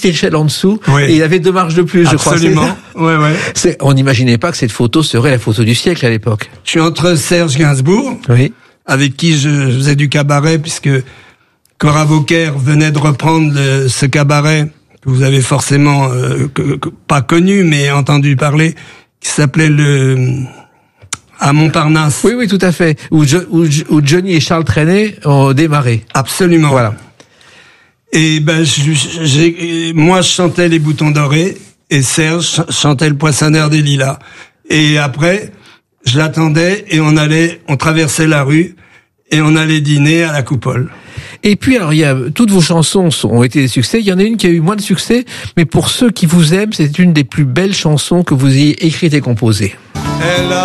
petite échelle en dessous, oui. Et il y avait 2 marches de plus, je crois. Absolument. Ouais. On n'imaginait pas que cette photo serait la photo du siècle à l'époque. Je suis entre Serge Gainsbourg, Oui. avec qui je faisais du cabaret, puisque Cora Vauquer venait de reprendre ce cabaret que vous avez forcément pas connu, mais entendu parler, qui s'appelait à Montparnasse. Oui, tout à fait. Où Johnny et Charles Trenet ont démarré. Absolument. Voilà. Et moi je chantais Les Boutons Dorés et Serge chantait Le Poinçonneur des Lilas. Et après, je l'attendais et on traversait la rue et on allait dîner à la Coupole. Et puis alors toutes vos chansons ont été des succès. Il y en a une qui a eu moins de succès, mais pour ceux qui vous aiment, c'est une des plus belles chansons que vous ayez écrites et composées.